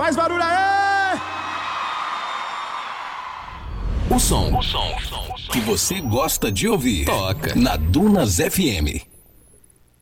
Mais barulho aí! O som que você gosta de ouvir. Toca na Dunas FM.